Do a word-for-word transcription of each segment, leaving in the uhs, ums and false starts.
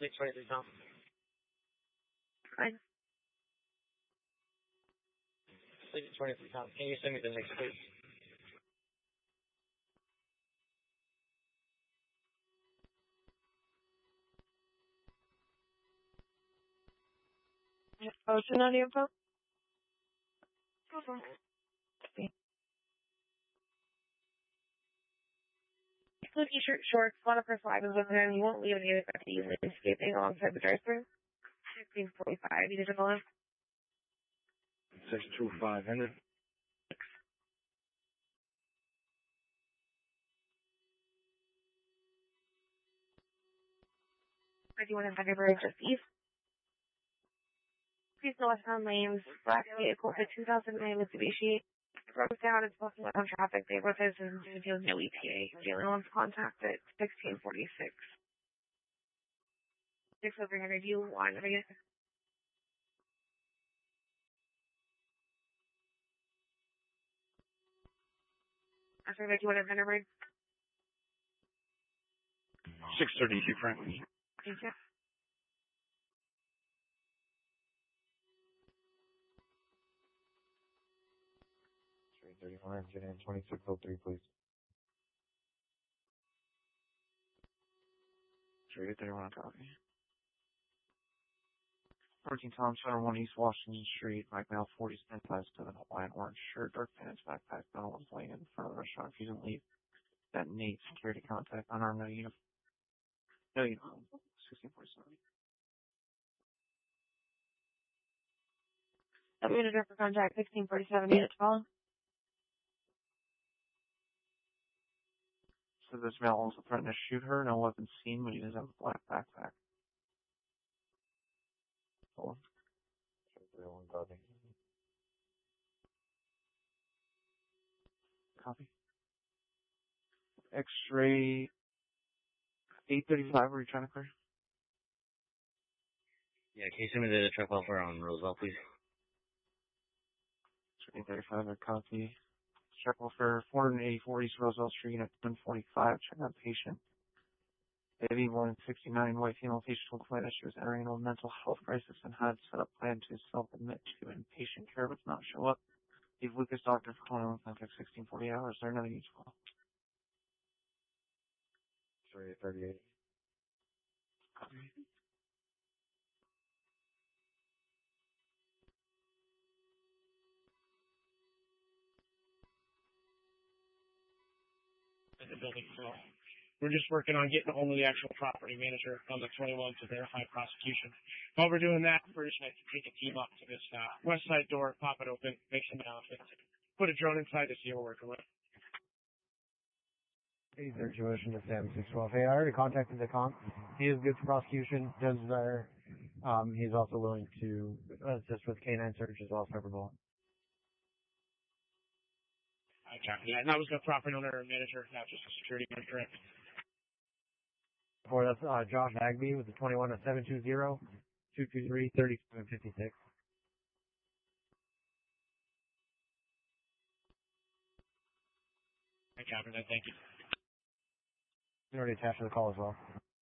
six twenty-three Tom. Fine. six twenty-three Tom. Can you send me the next, please? Ocean on your phone? Go for it. Cookie shirt shorts, a lot of personal items with him. You won't leave any of the landscaping alongside the drive-thru. sixteen forty-five, you did it all. six two five hundred. fifty-one in Thunderbird, just east. Please know westbound lanes, black vehicle for two thousand nine Mitsubishi. Broke down and smoking on traffic. They were facing no E T A. Dealing on contact at sixteen forty-six. six over hundred, you want to get. After fifty-one in Thunderbird. six thirty-two Franklin. Thank you. three thirty-one, get in twenty-six oh three, please. three thirty-one, copy. fourteen Tom Center, one East Washington Street, Mike Mail, forty, spent five seven, Hawaiian orange shirt, dark pants, backpack, Donald was laying in front of the restaurant, if you didn't leave. That Nate, security contact, unarmed, no uniform. No uniform. sixteen forty-seven. W unit for contact, sixteen forty-seven, unit twelve. So this male also threatened to shoot her, no weapon seen, but he does have a black backpack. Hold on. three copy. Copy. X-ray eight thirty-five, were you trying to clear? Yeah, can you send me the truck welfare on Roosevelt, please? eight thirty-five, a copy. Check welfare, four eighty-four East Roosevelt Street, unit one forty-five, check out patient. Baby, one sixty-nine, white female patient who complained that she was entering a mental health crisis and had set up plan to self-admit to inpatient care but did not show up. Leave Lucas doctor for calling contact sixteen forty hours. There another needs call. three thirty-eight. Copy. At the building floor. We're just working on getting a hold of the actual property manager on the twenty-one to verify prosecution. While we're doing that, we're just going to take a team up to this uh, west side door, pop it open, make some announcements, put a drone inside to see what we're working with. Hey, situation to seven six twelve. Hey, I already contacted the comp. He is good for prosecution, does desire. Um, he's also willing to assist with canine search as well as pepper bullet. I copy that. And that was the property owner and manager, not just a security guard, correct? For that's uh, Josh Agby with the twenty-one to seven two zero, two two three, thirty-seven fifty-six. I copy that. Thank you. He's already attached to the call as well.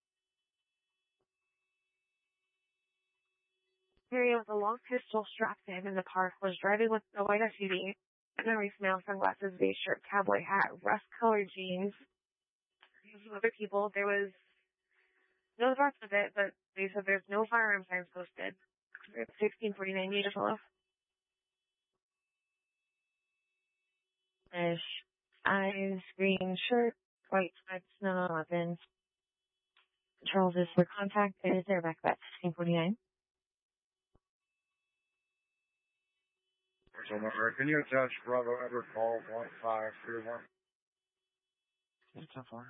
Mary with a long pistol strapped in in the park was driving with a white S U V. Memory smell, sunglasses, beige shirt, cowboy hat, rust-colored jeans. Some other people. There was no parts of it, but they said there's no firearm signs posted. sixteen forty-nine, need a follow. Ish. Eyes, green shirt, white sweats, no weapons. Charles is for contact. Is there back at sixteen forty-nine? So, can you attach Bravo Edward Paul one five three one? It's how far?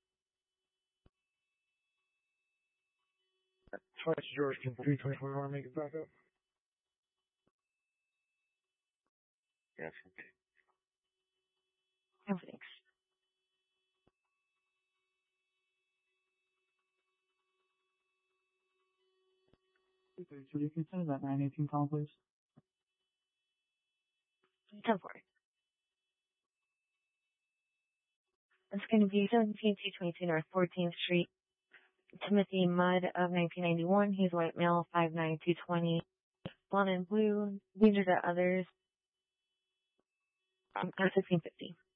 Twice George, can three twenty-four want to make it back up? Yes, okay. No, thanks. So you can send that nine eighteen call, please. ten four. It's going to be seventeen two twenty-two North fourteenth Street. Timothy Mudd of nineteen ninety-one. He's white male, five nine, two twenty, blonde and blue. These are the others. Um, at sixteen fifty.